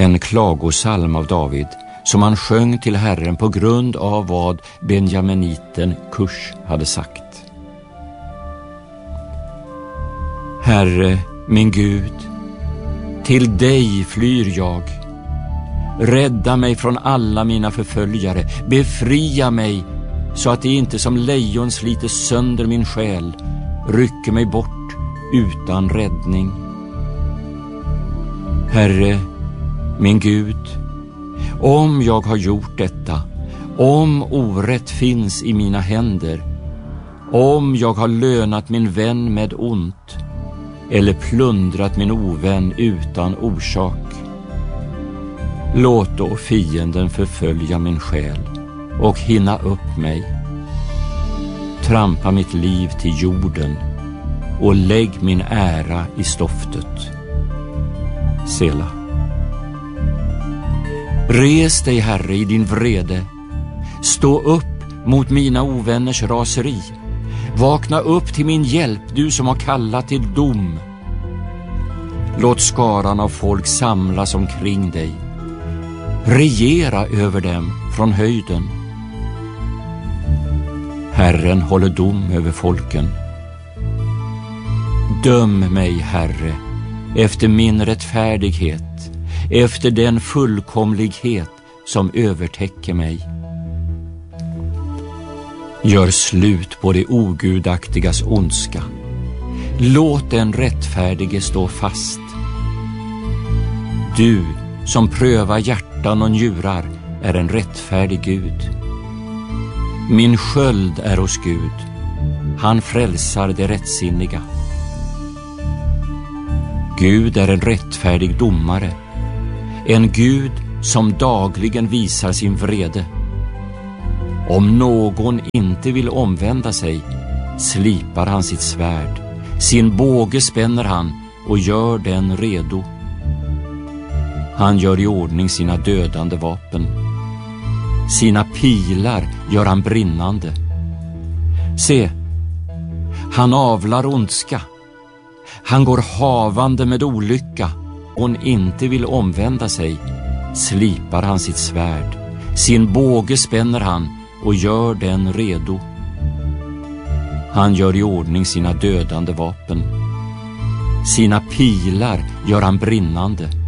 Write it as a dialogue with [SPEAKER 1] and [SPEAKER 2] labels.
[SPEAKER 1] En klagosalm av David som han sjöng till Herren på grund av vad benjaminiten Kush hade sagt. Herre, min Gud, till dig flyr jag. Rädda mig från alla mina förföljare. Befria mig så att det inte som lejon sliter sönder min själ, rycker mig bort utan räddning. Herre, min Gud, om jag har gjort detta, om orätt finns i mina händer, om jag har lönat min vän med ont eller plundrat min ovän utan orsak, låt då fienden förfölja min själ och hinna upp mig. Trampa mitt liv till jorden och lägg min ära i stoftet. Sela. Res dig, Herre, i din vrede. Stå upp mot mina ovänners raseri. Vakna upp till min hjälp, du som har kallat till dom. Låt skaran av folk samlas omkring dig. Regera över dem från höjden. Herren håller dom över folken. Döm mig, Herre, efter min rättfärdighet, efter den fullkomlighet som övertäcker mig. Gör slut på det ogudaktigas ondska. Låt den rättfärdige stå fast. Du som prövar hjärtan och njurar är en rättfärdig Gud. Min sköld är hos Gud. Han frälsar det rättsinniga. Gud är en rättfärdig domare. En Gud som dagligen visar sin vrede. Om någon inte vill omvända sig, slipar han sitt svärd. Sin båge spänner han och gör den redo. Han gör i ordning sina dödande vapen. Sina pilar gör han brinnande. Se, han avlar ondska. Han går havande med olycka. Om hon inte vill omvända sig, slipar han sitt svärd. Sin båge spänner han och gör den redo. Han gör i ordning sina dödande vapen. Sina pilar gör han brinnande.